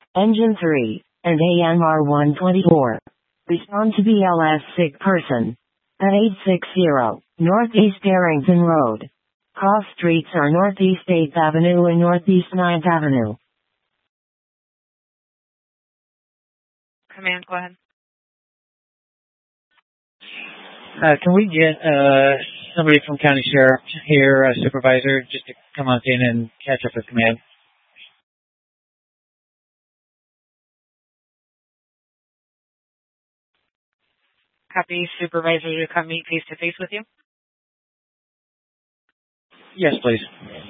Engine 3, and AMR 124. Respond to BLS sick person. At 860 Northeast Darrington Road. Cross streets are Northeast 8th Avenue and Northeast 9th Avenue. Command, go ahead. Can we get somebody from County Sheriff here, a supervisor, just to come on in and catch up with command? Copy. Supervisor to come meet face-to-face with you? Yes, please.